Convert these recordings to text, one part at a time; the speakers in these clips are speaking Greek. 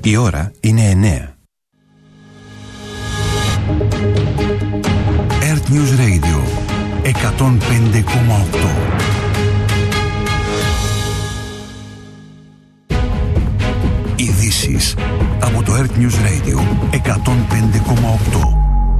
Η ώρα είναι 9. Earth News Radio 105,8. Ειδήσεις από το Earth News Radio 105,8.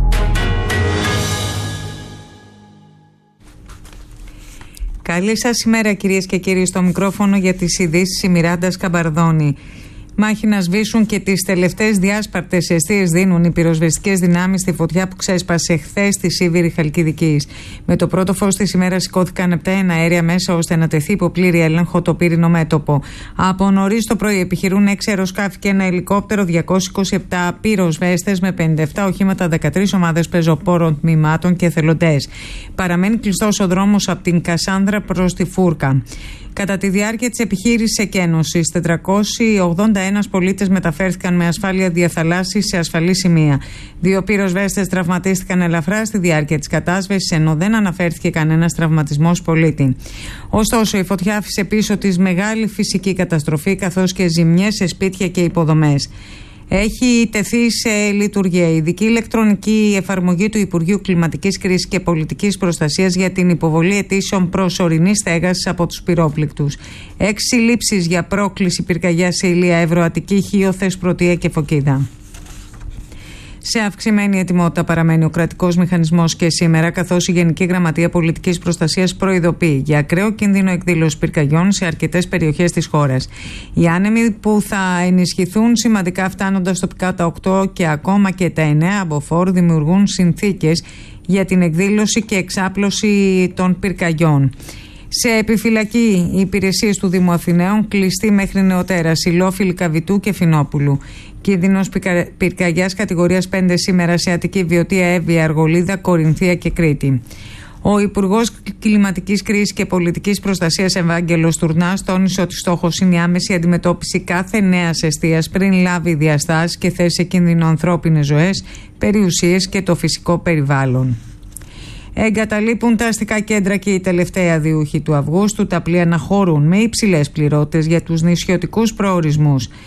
Καλή σας ημέρα, κυρίες και κύριοι. Στο μικρόφωνο για τις ειδήσεις η Μιράντα Σκαμπαρδόνη. Μάχη να σβήσουν και τις τελευταίες διάσπαρτες εστίες δίνουν οι πυροσβεστικές δυνάμεις στη φωτιά που ξέσπασε χθες στη Σίβηρη Χαλκιδικής. Με το πρώτο φως της ημέρας σηκώθηκαν 7 εναέρια μέσα ώστε να τεθεί υπό πλήρη έλεγχο το πύρινο μέτωπο. Από νωρίς το πρωί επιχειρούν 6 αεροσκάφη και ένα ελικόπτερο, 227 πυροσβέστες με 57 οχήματα, 13 ομάδες πεζοπόρων τμήματων και εθελοντές. Παραμένει κλειστός ο δρόμος από την Κασάνδρα προς τη Φούρκα. Κατά τη διάρκεια της επιχείρησης εκένωσης, 481 πολίτες μεταφέρθηκαν με ασφάλεια διαθαλάσσης σε ασφαλή σημεία. 2 πυροσβέστες τραυματίστηκαν ελαφρά στη διάρκεια της κατάσβεσης, ενώ δεν αναφέρθηκε κανένας τραυματισμός πολίτη. Ωστόσο, η φωτιά άφησε πίσω της μεγάλη φυσική καταστροφή, καθώς και ζημιές σε σπίτια και υποδομές. Έχει τεθεί σε λειτουργία η ειδική ηλεκτρονική εφαρμογή του Υπουργείου Κλιματικής Κρίσης και Πολιτικής Προστασίας για την υποβολή αιτήσεων προσωρινής στέγασης από τους πυρόπληκτους. 6 συλλήψεις για πρόκληση πυρκαγιάς σε Ηλία, Εύρο, Αττική, Χίο, Θεσπρωτεία και Φωκίδα. Σε αυξημένη ετοιμότητα παραμένει ο κρατικός μηχανισμός και σήμερα, καθώς η Γενική Γραμματεία Πολιτικής Προστασίας προειδοποιεί για ακραίο κίνδυνο εκδήλωσης πυρκαγιών σε αρκετές περιοχές της χώρας. Οι άνεμοι που θα ενισχυθούν σημαντικά, φτάνοντας τοπικά τα 8 και ακόμα και τα 9 αμποφόρ, δημιουργούν συνθήκες για την εκδήλωση και εξάπλωση των πυρκαγιών. Σε επιφυλακή οι υπηρεσίες του Δήμου Αθηναίων, κλειστή μέχρι νεοτέρας, Υλόφιλη, Καβητού και Φινόπουλου. Κίνδυνος πυρκαγιάς κατηγορίας 5 σήμερα σε Αττική, Βιωτία, Εύβοια, Αργολίδα, Κορινθία και Κρήτη. Ο Υπουργός Κλιματικής Κρίσης και Πολιτικής Προστασίας Ευάγγελος Τουρνάς τόνισε ότι στόχος είναι η άμεση αντιμετώπιση κάθε νέας εστίας πριν λάβει διαστάσεις και θέσει σε κίνδυνο ανθρώπινες ζωές, περιουσίες και το φυσικό περιβάλλον. Εγκαταλείπουν τα αστικά κέντρα και οι τελευταίοι διούχοι του Αυγούστου. Τα πλοία αναχωρούν με υψηλές πληρότητες για τους νησιωτικούς προορισμούς.